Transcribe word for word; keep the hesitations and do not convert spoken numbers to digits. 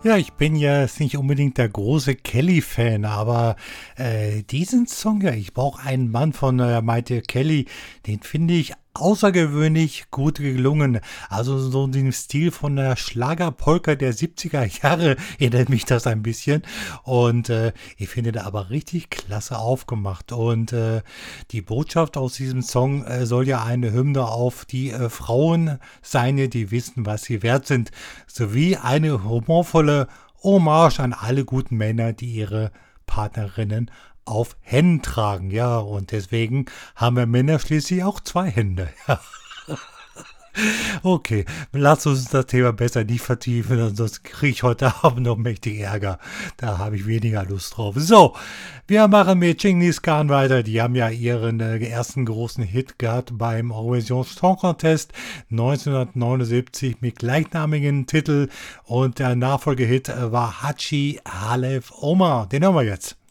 Ja, ich bin ja jetzt nicht unbedingt der große Kelly-Fan, aber äh, diesen Song, ja, ich brauche einen Mann von äh, Maite Kelly, den finde ich außergewöhnlich gut gelungen. Also so den Stil von der Schlagerpolka der siebziger Jahre erinnert mich das ein bisschen. Und äh, ich finde da aber richtig klasse aufgemacht. Und äh, die Botschaft aus diesem Song äh, soll ja eine Hymne auf die äh, Frauen sein, die wissen, was sie wert sind, sowie eine humorvolle Hommage an alle guten Männer, die ihre Partnerinnen auf Händen tragen. Ja, und deswegen haben wir Männer schließlich auch zwei Hände. Ja. Okay, lass uns das Thema besser nicht vertiefen, sonst kriege ich heute Abend noch mächtig Ärger. Da habe ich weniger Lust drauf. So, wir machen mit Genghis Khan weiter. Die haben ja ihren äh, ersten großen Hit gehabt beim Eurovision Song Contest neunzehnhundertneunundsiebzig mit gleichnamigen Titel und der Nachfolgehit äh, war Hachi Halef Omar. Den hören wir jetzt.